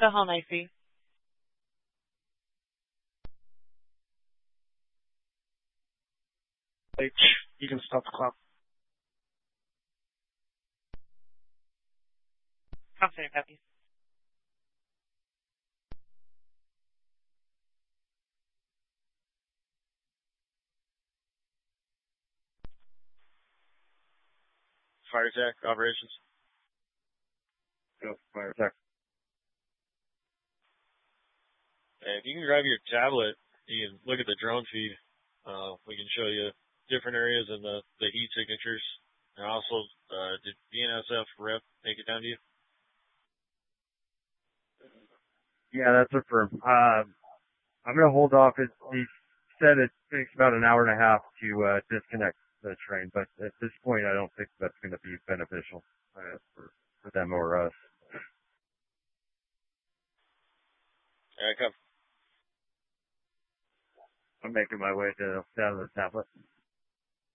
The Hall Knifey. H, you can stop the clock. Confident copy. Fire attack operations. Go, fire attack. And if you can grab your tablet, you can look at the drone feed. We can show you different areas and the heat signatures. And also, did BNSF rep make it down to you? Yeah, that's affirmed. I'm going to hold off. He said it takes about an hour and a half to disconnect the train, but at this point, I don't think that's going to be beneficial for them or us. All right, come. I'm making my way down to the tablet.